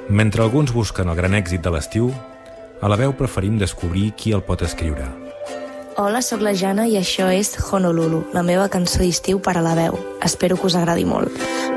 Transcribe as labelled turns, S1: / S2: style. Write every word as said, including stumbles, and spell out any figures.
S1: Mentre alguns busquen el gran èxit de l'estiu, a La Veu preferim descobrir qui el pot escriure.
S2: Hola, sóc la Jana i això és Honolulu, la meva cançó d'estiu per a La Veu. Espero que us agradi molt.